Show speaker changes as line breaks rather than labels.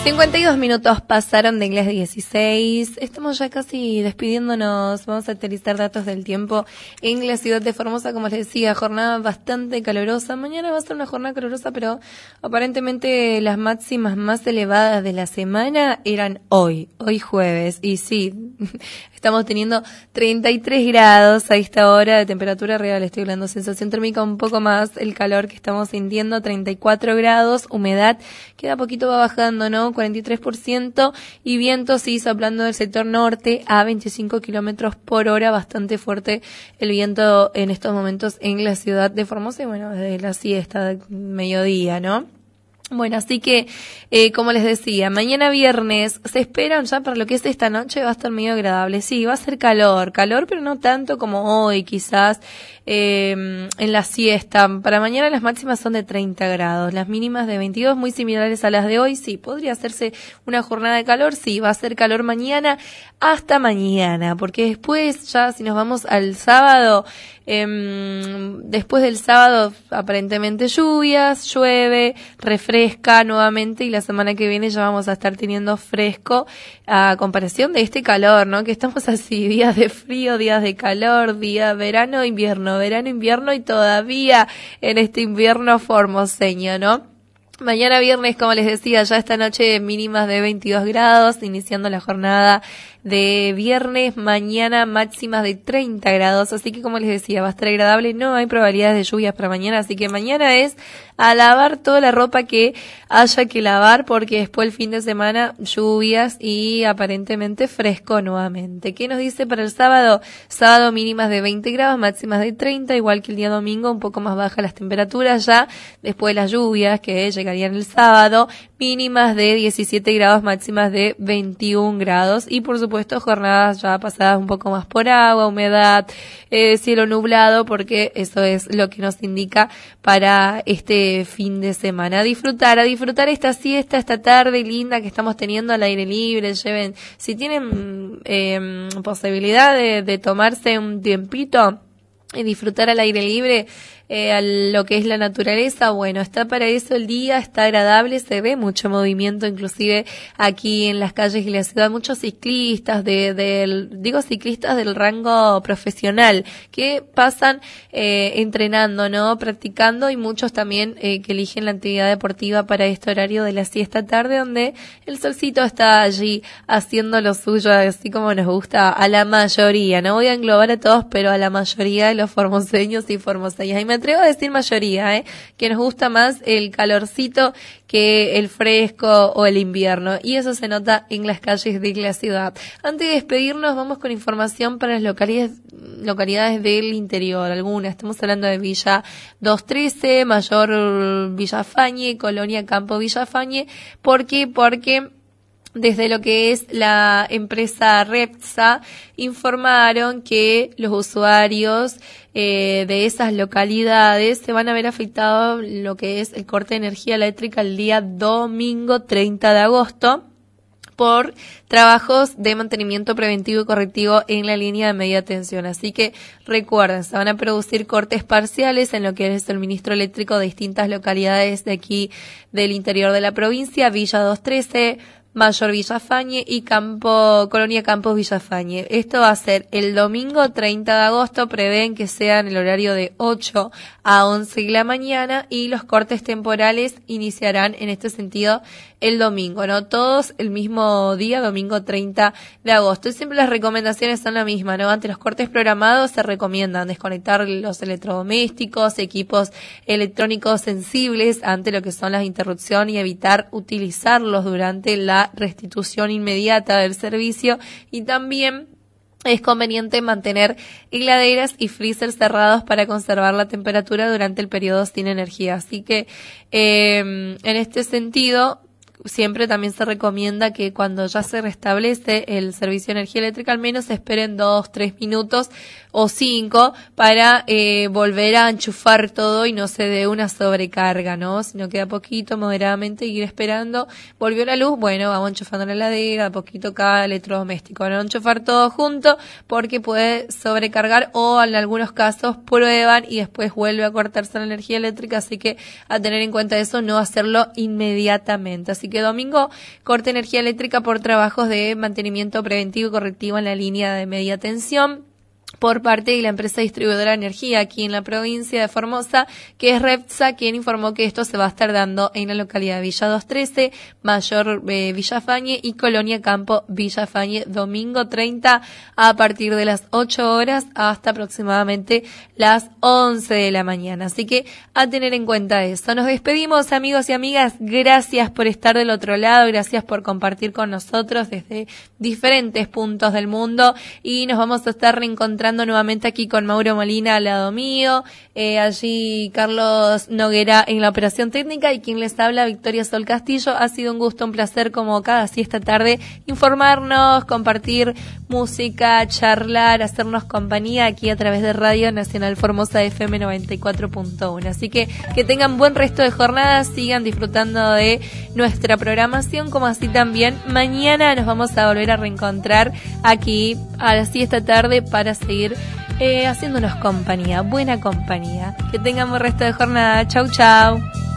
52 minutos pasaron de las 16. Estamos ya casi despidiéndonos. Vamos a actualizar datos del tiempo en la ciudad de Formosa. Como les decía, jornada bastante calurosa. Mañana va a ser una jornada calurosa, pero aparentemente las máximas más elevadas de la semana eran hoy jueves. Y sí, estamos teniendo 33 grados a esta hora de temperatura real. Estoy hablando sensación térmica un poco más el calor que estamos sintiendo, 34 grados, humedad queda poquito, va bajando, ¿no? 43%, y viento sí soplando del sector norte a 25 kilómetros por hora, bastante fuerte el viento en estos momentos en la ciudad de Formosa, y bueno, desde la siesta de mediodía, ¿no? Bueno, así que, como les decía, mañana viernes se esperan ya para lo que es esta noche, va a estar medio agradable. Sí, va a ser calor, pero no tanto como hoy, quizás, en la siesta. Para mañana las máximas son de 30 grados, las mínimas de 22, muy similares a las de hoy. Sí, podría hacerse una jornada de calor, sí, va a ser calor mañana hasta mañana, porque después ya, si nos vamos al sábado, después del sábado aparentemente lluvias, llueve, refresca nuevamente, y la semana que viene ya vamos a estar teniendo fresco a comparación de este calor, ¿no? Que estamos así, días de frío, días de calor, día verano, invierno, y todavía en este invierno formoseño, ¿no? Mañana viernes, como les decía, ya esta noche mínimas de 22 grados, iniciando la jornada de viernes, mañana máximas de 30 grados, así que como les decía, va a estar agradable, no hay probabilidades de lluvias para mañana, así que mañana es a lavar toda la ropa que haya que lavar, porque después el fin de semana lluvias y aparentemente fresco nuevamente. ¿Qué nos dice para el sábado? Sábado mínimas de 20 grados, máximas de 30, igual que el día domingo, un poco más bajas las temperaturas ya, después de las lluvias que llegarían el sábado, mínimas de 17 grados, máximas de 21 grados, y por supuesto jornadas ya pasadas un poco más por agua, humedad, cielo nublado, porque eso es lo que nos indica para este fin de semana. A disfrutar esta siesta, esta tarde linda que estamos teniendo al aire libre. Lleven, si tienen posibilidad de tomarse un tiempito y disfrutar al aire libre, a lo que es la naturaleza, bueno, está para eso el día, está agradable, se ve mucho movimiento, inclusive aquí en las calles y la ciudad, muchos ciclistas ciclistas del rango profesional que pasan entrenando, ¿no? Practicando, y muchos también que eligen la actividad deportiva para este horario de la siesta tarde, donde el solcito está allí haciendo lo suyo, así como nos gusta a la mayoría. No voy a englobar a todos, pero a la mayoría de los formoseños y formoseñas. Y me atrevo a decir mayoría, que nos gusta más el calorcito que el fresco o el invierno, y eso se nota en las calles de la ciudad. Antes de despedirnos, vamos con información para las localidades del interior, algunas. Estamos hablando de Villa 213, Mayor Villafañe, Colonia Campo Villafañe. ¿Por qué? Porque desde lo que es la empresa Repsa informaron que los usuarios de esas localidades se van a ver afectados lo que es el corte de energía eléctrica el día domingo 30 de agosto por trabajos de mantenimiento preventivo y correctivo en la línea de media tensión. Así que recuerden, se van a producir cortes parciales en lo que es el suministro eléctrico de distintas localidades de aquí del interior de la provincia, Villa 213, Mayor Villafañe y Colonia Campos Villafañe. Esto va a ser el domingo 30 de agosto, prevén que sea en el horario de 8 a 11 de la mañana, y los cortes temporales iniciarán en este sentido el domingo, ¿no? Todos el mismo día, domingo 30 de agosto. Y siempre las recomendaciones son la misma, ¿no? Ante los cortes programados se recomiendan desconectar los electrodomésticos, equipos electrónicos sensibles ante lo que son las interrupciones, y evitar utilizarlos durante la restitución inmediata del servicio, y también es conveniente mantener heladeras y freezers cerrados para conservar la temperatura durante el periodo sin energía. Así que en este sentido, siempre también se recomienda que cuando ya se restablece el servicio de energía eléctrica, al menos esperen 2-3 minutos o 5 para volver a enchufar todo y no se dé una sobrecarga, ¿no? Si no queda poquito, moderadamente, ir esperando. Volvió la luz, bueno, vamos enchufando la heladera, a poquito cada electrodoméstico. No enchufar todo junto porque puede sobrecargar o en algunos casos prueban y después vuelve a cortarse la energía eléctrica, así que a tener en cuenta eso, no hacerlo inmediatamente. Así que domingo, corte energía eléctrica por trabajos de mantenimiento preventivo y correctivo en la línea de media tensión por parte de la empresa distribuidora de energía aquí en la provincia de Formosa, que es Repsa, quien informó que esto se va a estar dando en la localidad de Villa 213, Mayor Villafañe y Colonia Campo Villafañe, domingo 30 a partir de las 8 horas hasta aproximadamente las 11 de la mañana. Así que a tener en cuenta eso. Nos despedimos, amigos y amigas. Gracias por estar del otro lado, gracias por compartir con nosotros desde diferentes puntos del mundo y nos vamos a estar reencontrando nuevamente aquí con Mauro Molina al lado mío, allí Carlos Noguera en la operación técnica y quien les habla, Victoria Sol Castillo. Ha sido un gusto, un placer como cada esta tarde informarnos, compartir música, charlar, hacernos compañía aquí a través de Radio Nacional Formosa FM 94.1. Así que tengan buen resto de jornada, sigan disfrutando de nuestra programación, como así también mañana nos vamos a volver a reencontrar aquí a las 6 de esta tarde para seguir haciéndonos compañía, buena compañía. Que tengan buen resto de jornada. Chau, chau.